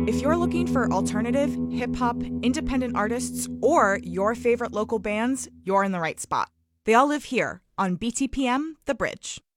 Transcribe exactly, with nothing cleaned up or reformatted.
If you're looking for alternative, hip-hop, independent artists, or your favorite local bands, you're in the right spot. They all live here on B T P M The Bridge.